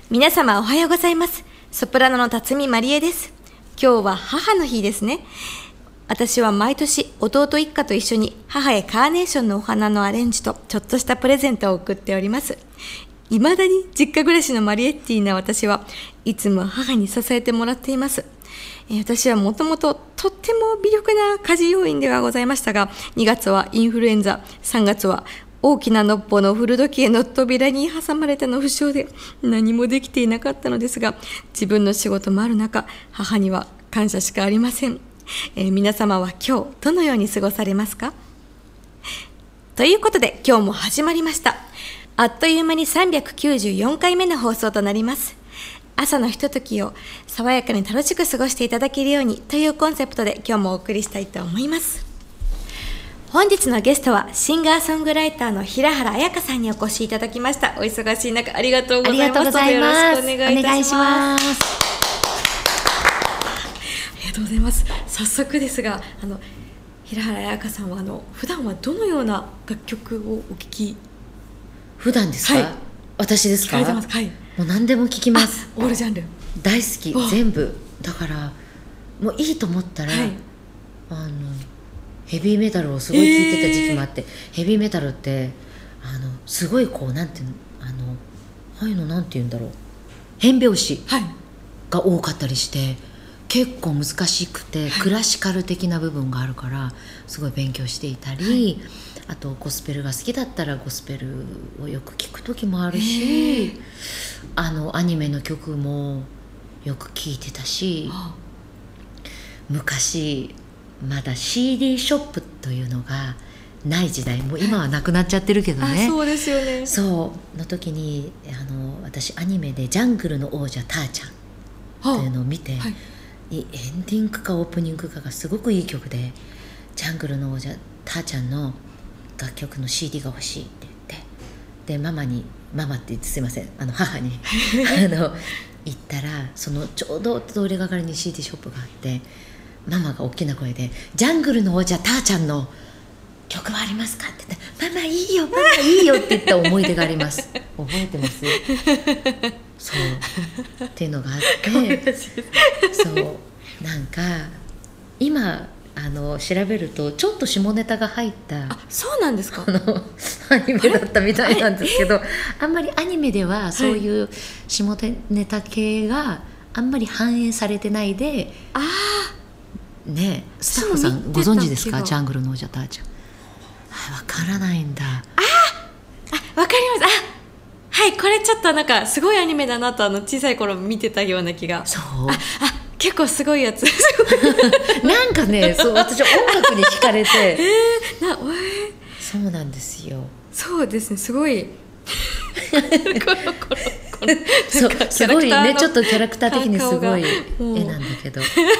皆様おはようございます。ソプラノの辰巳まりえです。今日は母の日ですね。私は毎年弟一家と一緒に母へカーネーションのお花のアレンジとちょっとしたプレゼントを送っております。未だに実家暮らしのマリエッティな私はいつも母に支えてもらっています。私はもともととっても微力な家事要員ではございましたが、2月はインフルエンザ、3月は大きなのっぽの古時計の扉に挟まれての負傷で何もできていなかったのですが、自分の仕事もある中、母には感謝しかありません。皆様は今日どのように過ごされますか？ということで今日も始まりました。あっという間に394回目の放送となります。朝のひとときを爽やかに楽しく過ごしていただけるようにというコンセプトで今日もお送りしたいと思います。本日のゲストはシンガーソングライターの平原綾香さんにお越しいただきました。お忙しい中ありがとうございます。 ありがとうございます。 よろしくお願いいたします。 ありがとうございます。早速ですが、平原綾香さんは普段はどのような楽曲をお聴き？ 普段ですか？はい、私ですか？ 聞かれてます。はい、 もう何でも聞きます。 オールジャンル大好き、全部。だからもういいと思ったら、はい、ヘビーメタルをすごい聴いてた時期もあって、ヘビーメタルってすごいこうなんていうの、ああいうのなんていうんだろう、変拍子が多かったりして、結構難しくて、クラシカル的な部分があるからすごい勉強していたり、あとゴスペルが好きだったらゴスペルをよく聞く時もあるし、アニメの曲もよく聞いてたし、昔まだ CD ショップというのがない時代、もう今はなくなっちゃってるけどね。 そうですよね。 そうの時に私アニメでジャングルの王者ターちゃんというのを見て、エンディングかオープニングかがすごくいい曲で、ジャングルの王者ターちゃんの楽曲の CD が欲しいって言って、でママって言ってすいません、母に言ったら、そのちょうど通りがかりに CD ショップがあって、ママが大きな声でジャングルの王者ターちゃんの曲はありますかって言って、ママいいよママいいよって言った思い出があります。覚えてます？そうっていうのがあって、そうなんか今調べるとちょっと下ネタが入った、 そうなんですか？ アニメだったみたいなんですけど、あんまりアニメではそういう下ネタ系があんまり反映されてないで、ね、スタッフさんご存知ですか？ジャングルの王者ターちゃん。わからないんだ。 わかります。はい、これちょっとなんかすごいアニメだなと小さい頃見てたような気が。 そう。 結構すごいやつ。 なんかね、そう、私音楽に惹かれて。そうなんですよ。 そうですね、すごい。 そう、すごいね、ちょっとキャラクター的にすごい絵なんだけど。